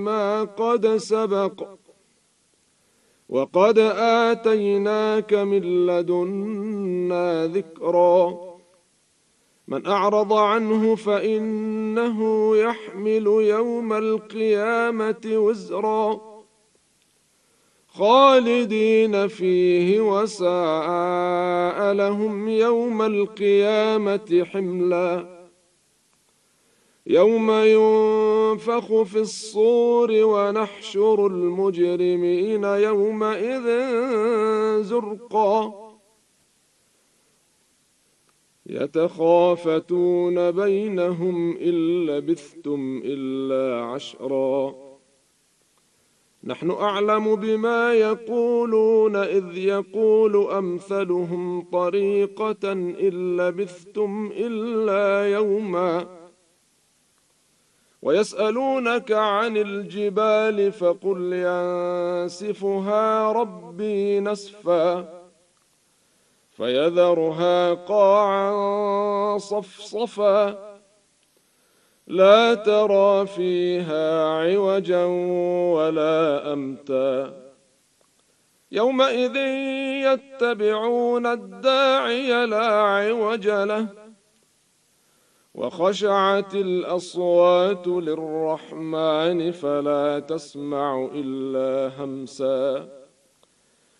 ما قد سبق وقد آتيناك من لدنا ذكرا من أعرض عنه فإنه يحمل يوم القيامة وزرا خالدين فيه وساء لهم يوم القيامة حملا يوم ينفخ في الصور ونحشر المجرمين يومئذ زرقا يتخافتون بينهم إن لبثتم إلا عشرا نحن أعلم بما يقولون إذ يقول أمثلهم طريقة إن لبثتم إلا يوما ويسألونك عن الجبال فقل ينسفها ربي نسفا فيذرها قاعا صفصفا لا ترى فيها عوجا ولا أمتا يومئذ يتبعون الداعي لا عوج له وخشعت الأصوات للرحمن فلا تسمع إلا همسا